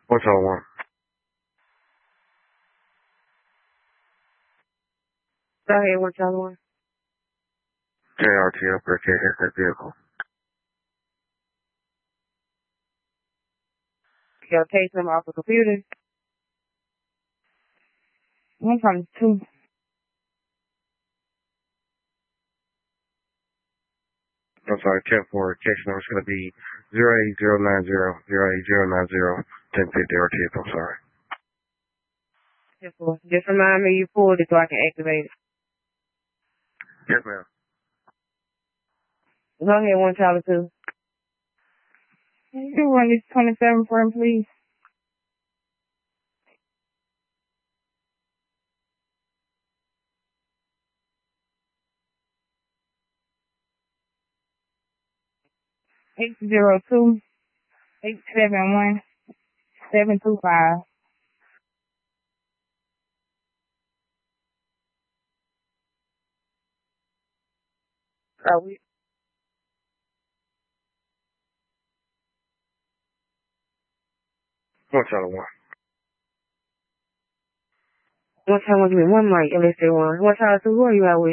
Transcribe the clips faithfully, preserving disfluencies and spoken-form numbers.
What's all one? Go ahead, what's all one? J R T F or K hit that vehicle. Your case number off the computer. One times two. I'm sorry, ten four. Case number is going to be zero eight zero nine zero zero eight zero nine zero ten fifty R T F. I'm sorry. ten four. Just remind me you pulled it so I can activate it. Yes, ma'am. Go ahead, one Charlie two. You can run this twenty-seven for him, please. Eight zero two eight seven one seven two five. Are we? One Charlie one. One time was with one mic, unless they one. One Charlie two, who are you out with?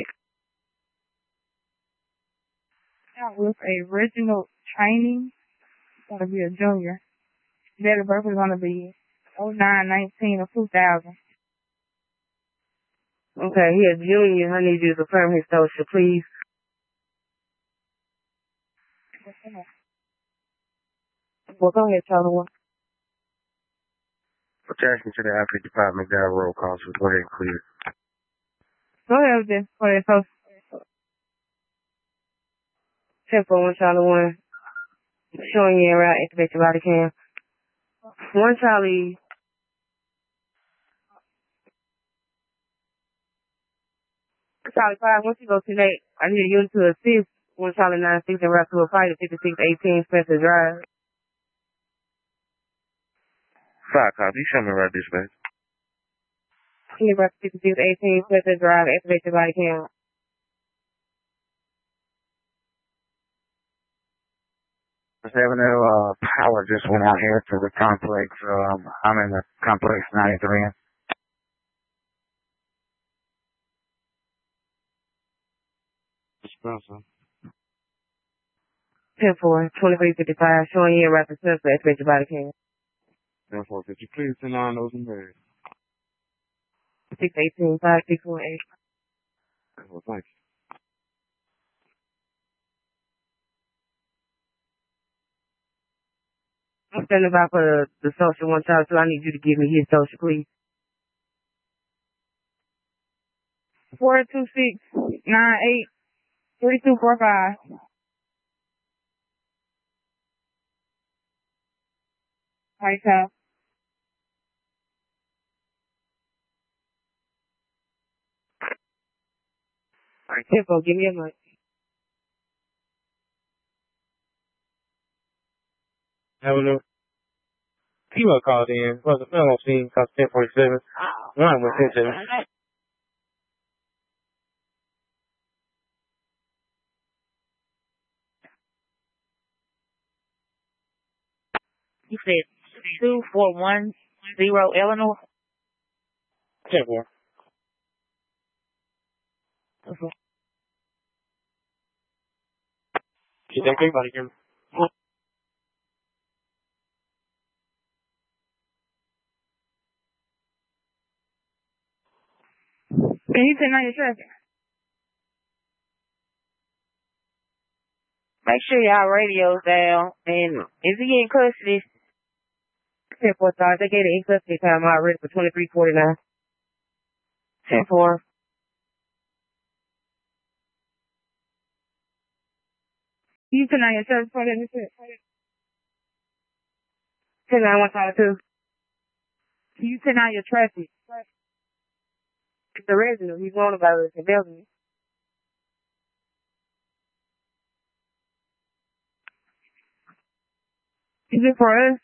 Out with a Reginald Training. Gonna be a junior. Date of birth is gonna be oh nine nineteen of two thousand. Okay, he a junior. I need you to confirm his social, please. Well, go ahead, Charlie one. Attachment to the I fifty-five McDowell roll call, so go ahead and clear it. Go ahead with this for that social. ten four, one Charlie one. Showing you around, activate your body cam. One Charlie. Charlie five, once you go tonight, I need you to assist one Charlie nine six and route to a fight at fifty-six eighteen Spencer Drive. Five copy. Show me right dispatch. Can you route to fifty-six eighteen Spencer Drive, activate your body cam. Avenue, uh, power just went out here to the complex. Um, I'm in the complex ninety-three. Spencer. ten four, twenty-three fifty-five, showing you around the Spencer, activate your body cam. ten four, could you please send on those numbers? six eighteen five six one eight. Well, thank you. I'm standing by for the, the social one Charlie, so I need you to give me his social, please. four two six nine eight three two four five. All right, Charlie. All right, Tempo, give me a mic. Avenue. Kilo called in. Was a film on scene, cost ten forty-seven. One was ten seven. You said two four one zero Eleanor? ten four. Okay. You think everybody can? Can you turn on your traffic? Make sure y'all radio's down. And is he in custody? ten four, sorry. They gave the in custody time already for twenty-three forty-nine. ten four. Can you turn on your traffic for that? ten nine one five two. Can you turn on your traffic? It's the resident. He's known about it in Belgium. Is it for us?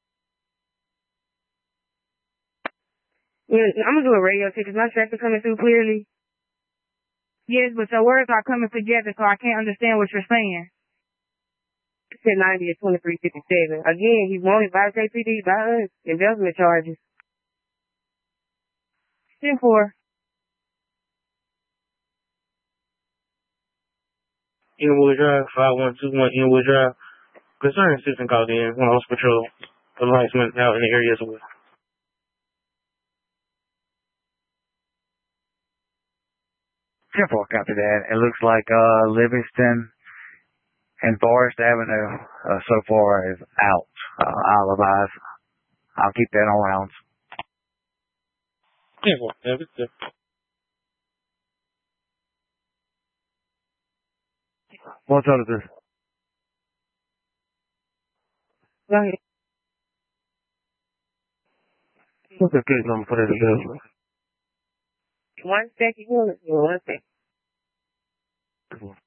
Yeah, I'm gonna do a radio check. Is my traffic coming through clearly? Yes, but your words are coming together, so I can't understand what you're saying. It said ninety at twenty-three fifty-seven. Again, he wanted by J P D, by us, embezzlement charges. ten four. Inwood Drive, five one two one Inwood Drive. Concerned citizen called in, one house patrol. The lights went out in the area as well. ten four, copy that. It looks like uh, Livingston and Forest Avenue uh, so far is out. Uh, I'll advise. I'll keep that on rounds. ten four, yeah, it's good. What's out of this? Go ahead. What's the case number for that embezzlement? One second, one second.